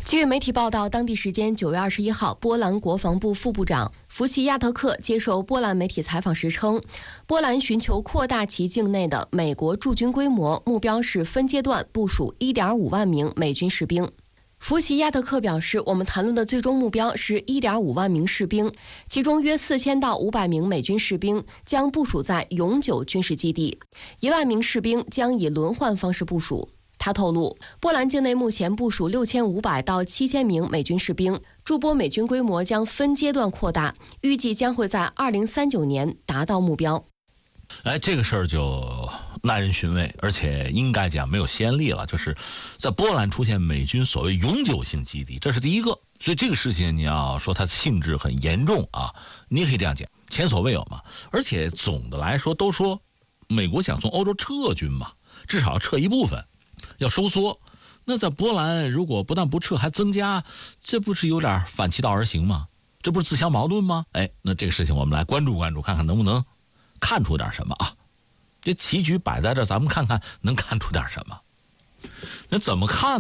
据媒体报道，当地时间9月21号，波兰国防部副部长福奇亚特克接受波兰媒体采访时称，波兰寻求扩大其境内的美国驻军规模，目标是分阶段部署1.5万名美军士兵。福奇亚特克表示，我们谈论的最终目标是1.5万名士兵，其中约4000到500名美军士兵将部署在永久军事基地，1万名士兵将以轮换方式部署。他透露，波兰境内目前部署6500到7000名美军士兵，驻波美军规模将分阶段扩大，预计将会在2039年达到目标。 这个事儿就耐人寻味，而且应该讲没有先例了，就是在波兰出现美军所谓永久性基地，这是第一个。所以这个事情你要说它的性质很严重啊，你也可以这样讲，前所未有嘛。而且总的来说，都说美国想从欧洲撤军嘛，至少要撤一部分，要收缩。那在波兰如果不但不撤还增加，这不是有点反其道而行吗？这不是自相矛盾吗？那这个事情我们来关注关注，看看能不能看出点什么啊。这棋局摆在这儿，咱们看看能看出点什么。那怎么看